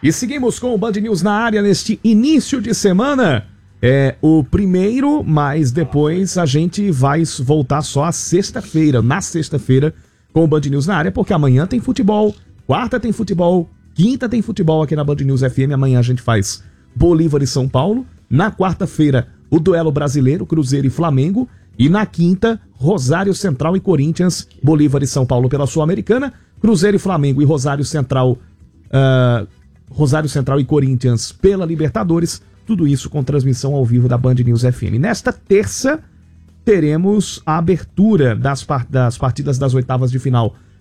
E seguimos com o Band News na área neste início de semana. É o primeiro, mas depois a gente vai voltar só à sexta-feira, na sexta-feira, com o Band News na área, porque amanhã tem futebol, quarta tem futebol, quinta tem futebol aqui na Band News FM. Amanhã a gente faz Bolívar e São Paulo. Na quarta-feira, o duelo brasileiro, Cruzeiro e Flamengo. E na quinta, Rosário Central e Corinthians, Bolívar e São Paulo pela Sul-Americana, Cruzeiro e Flamengo e Rosário Central e Corinthians pela Libertadores. Tudo isso com transmissão ao vivo da Band News FM. Nesta terça, teremos a abertura das partidas das oitavas de final